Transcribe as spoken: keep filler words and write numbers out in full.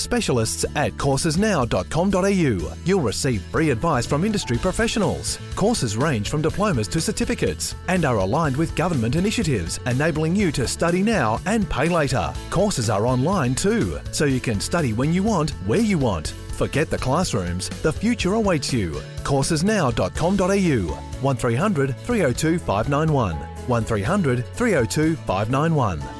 specialists at courses now dot com dot a u. You'll receive free advice from industry professionals. Courses range from diplomas to certificates and are aligned with government initiatives, enabling you to study now and pay later. Courses are online too, so you can study when you want, where you want. Forget the classrooms, the future awaits you. courses now dot com dot a u. one three hundred, three oh two, five nine one. one three hundred, three oh two, five nine one.